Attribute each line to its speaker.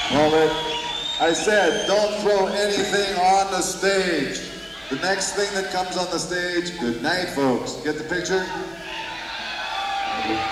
Speaker 1: I said, don't throw anything on the stage. The next thing that comes on the stage, good night, folks. Get the picture?